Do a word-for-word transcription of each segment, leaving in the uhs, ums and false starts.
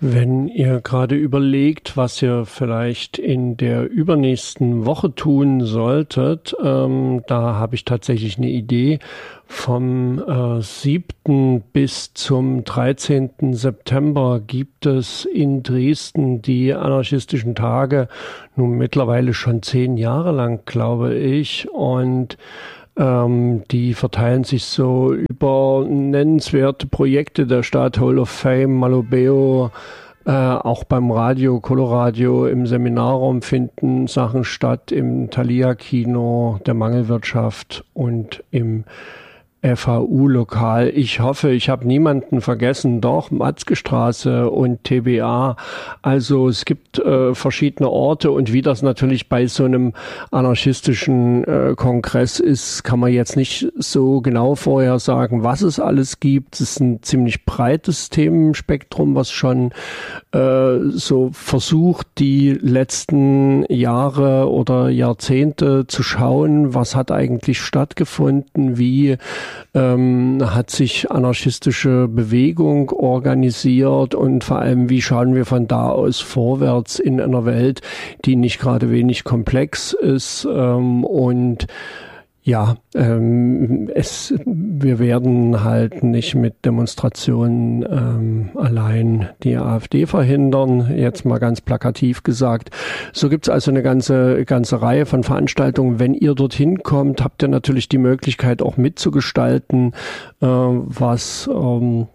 Wenn ihr gerade überlegt, was ihr vielleicht in der übernächsten Woche tun solltet, ähm, da habe ich tatsächlich eine Idee. Vom äh, siebten bis zum dreizehnten September gibt es in Dresden die anarchistischen Tage, nun mittlerweile schon zehn Jahre lang, glaube ich, und Ähm, die verteilen sich so über nennenswerte Projekte der Stadt, Hall of Fame, Malobeo, äh, auch beim Radio, Coloradio, im Seminarraum finden Sachen statt, im Thalia-Kino, der Mangelwirtschaft und im F H U-Lokal. Ich hoffe, ich habe niemanden vergessen. Doch, Matzke-Straße und T B A. Also es gibt äh, verschiedene Orte, und wie das natürlich bei so einem anarchistischen äh, Kongress ist, kann man jetzt nicht so genau vorher sagen, was es alles gibt. Es ist ein ziemlich breites Themenspektrum, was schon äh, so versucht, die letzten Jahre oder Jahrzehnte zu schauen, was hat eigentlich stattgefunden, wie Ähm, hat sich anarchistische Bewegung organisiert, und vor allem, wie schauen wir von da aus vorwärts in einer Welt, die nicht gerade wenig komplex ist, ähm, und ja, ähm, es, wir werden halt nicht mit Demonstrationen ähm, allein die AfD verhindern, jetzt mal ganz plakativ gesagt. So gibt's also eine ganze ganze Reihe von Veranstaltungen. Wenn ihr dorthin kommt, habt ihr natürlich die Möglichkeit auch mitzugestalten, äh, was ähm,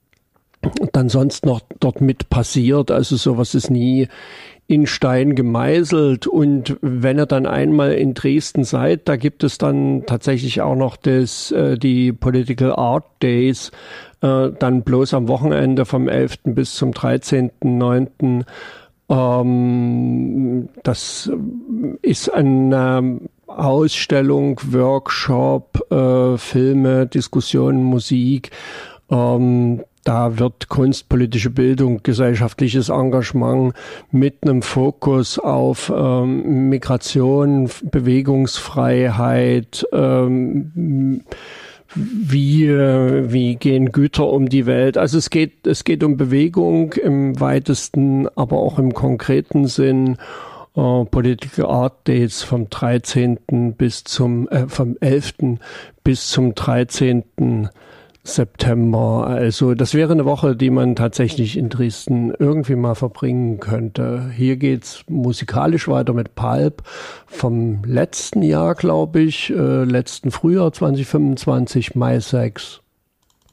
dann sonst noch dort mit passiert. Also sowas ist nie in Stein gemeißelt, und wenn ihr dann einmal in Dresden seid, da gibt es dann tatsächlich auch noch das, äh, die Political Art Days, äh, dann bloß am Wochenende vom elften bis zum dreizehnten neunten Ähm, das ist eine Ausstellung, Workshop, äh, Filme, Diskussionen, Musik. Ähm, Da wird kunstpolitische Bildung, gesellschaftliches Engagement mit einem Fokus auf ähm, Migration, Bewegungsfreiheit, ähm, wie, wie gehen Güter um die Welt. Also es geht, es geht um Bewegung im weitesten, aber auch im konkreten Sinn. Uh, Political Art Days vom dreizehnten bis zum, äh, vom elften bis zum dreizehnten September. Also das wäre eine Woche, die man tatsächlich in Dresden irgendwie mal verbringen könnte. Hier geht's musikalisch weiter mit Pulp vom letzten Jahr, glaube ich, äh, letzten Frühjahr zwanzig fünfundzwanzig, Mai sechs.